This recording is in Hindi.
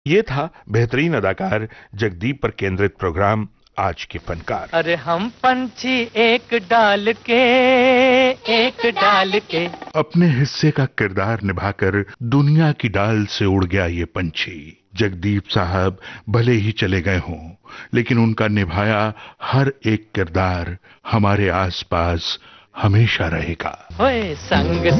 ये था बेहतरीन अदाकार जगदीप पर केंद्रित प्रोग्राम आज के फनकार। अरे हम पंछी एक डाल के, एक डाल के। अपने हिस्से का किरदार निभाकर दुनिया की डाल से उड़ गया ये पंछी। जगदीप साहब भले ही चले गए हों, लेकिन उनका निभाया हर एक किरदार हमारे आसपास हमेशा रहेगा। ओए संग